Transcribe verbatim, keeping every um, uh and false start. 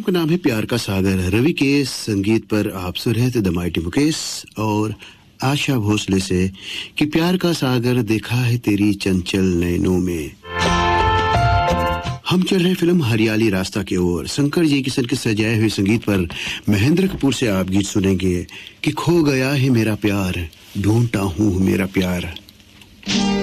का नाम है प्यार का सागर। रवि के संगीत पर आप सुन रहे थे द माइटी मुकेश और आशा भोसले से कि प्यार का सागर देखा है तेरी चंचल नैनों में। हम चल रहे फिल्म हरियाली रास्ता की ओर। शंकर जी किशन के सजाए हुए संगीत पर महेंद्र कपूर से आप गीत सुनेंगे कि खो गया है मेरा प्यार, ढूंढता हूँ मेरा प्यार।